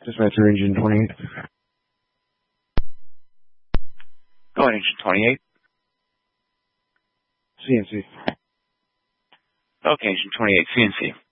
Dispatcher Engine 28. Go ahead, Engine 28. CNC. Okay, Engine 28, CNC.